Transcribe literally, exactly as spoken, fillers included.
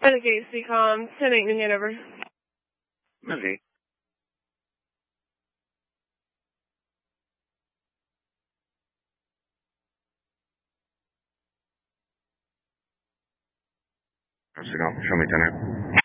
Renegade C COM, ten eight New Hanover. Okay. Show me ten.